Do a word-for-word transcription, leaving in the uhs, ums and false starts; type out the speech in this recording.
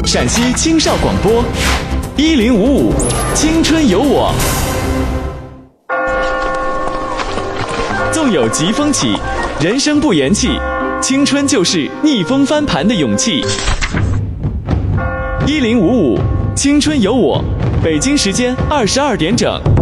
陕西青少广播，一零五五青春有我。纵有疾风起，人生不言弃，青春就是逆风翻盘的勇气。一零五五青春有我，北京时间二十二点整。